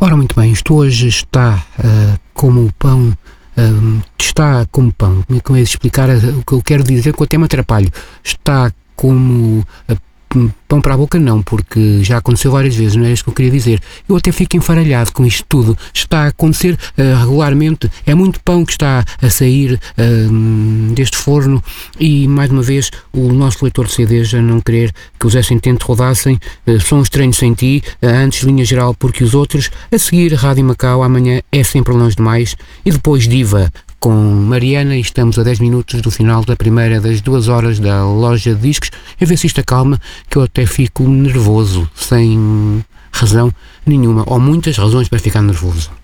Ora, muito bem, isto hoje está como o pão, está como pão. Como é de explicar o que eu quero dizer, que eu até me atrapalho. Está como pão para a boca, não, porque já aconteceu várias vezes, não é isso que eu queria dizer. Eu até fico enfaralhado com isto tudo. Está a acontecer regularmente. É muito pão que está a sair deste forno e, mais uma vez, o nosso leitor de CDs a não querer que os S80 rodassem. São estranhos sem ti, antes linha geral porque os outros. A seguir, Rádio Macau, amanhã é sempre longe demais. E depois Diva com Mariana, e estamos a 10 minutos do final da primeira das 2 horas da loja de discos. A ver se isto acalma, que eu até fico nervoso, sem razão nenhuma, ou muitas razões para ficar nervoso.